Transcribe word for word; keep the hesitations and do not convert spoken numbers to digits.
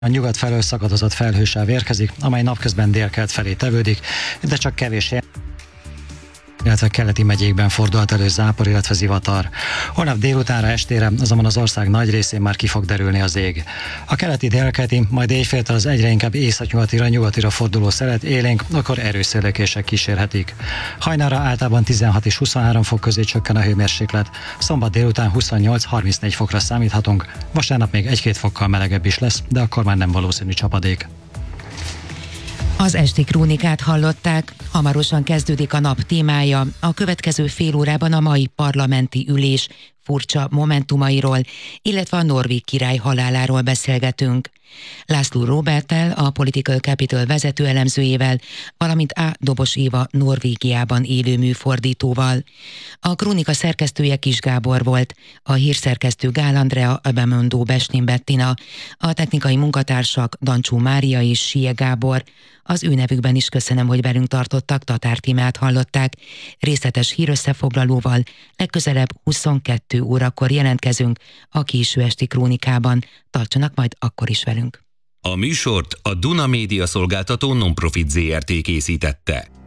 A nyugat felől szakadozott felhősáv érkezik, amely napközben délkelt felé tevődik, de csak kevés illetve keleti megyékben fordult elő zápor, illetve zivatar. Holnap délutánra, estére azonban az ország nagy részén már ki fog derülni az ég. A keleti délkeleti, majd éjféltől az egyre inkább északnyugatira, nyugatira forduló szelet élénk, akkor erős széllökések kísérhetik. Hajnalra általában tizenhat és huszonhárom fok közé csökken a hőmérséklet, szombat délután huszonnyolc-harmincnégy fokra számíthatunk, vasárnap még egy-két fokkal melegebb is lesz, de akkor már nem valószínű csapadék. Az esti krónikát hallották, hamarosan kezdődik a nap témája, a következő fél órában a mai parlamenti ülés furcsa momentumairól, illetve a norvég király haláláról beszélgetünk. László Róberttel, a Political Capital vezető elemzőjével, valamint A. Dobos Éva Norvégiában élő műfordítóval. A krónika szerkesztője Kis Gábor volt, a hírszerkesztő Gál Andrea, Abemondó Bestin Bettina, a technikai munkatársak Dancsó Mária és Sie Gábor. Az ő nevükben is köszönöm, hogy velünk tartottak, Tatár Tímát hallották. Részletes hírösszefoglalóval legközelebb huszonkettő órakor jelentkezünk a késő esti krónikában. Tartsanak majd akkor is velünk. A műsort a Duna Média Szolgáltató Non-Profit Zé Er Té készítette.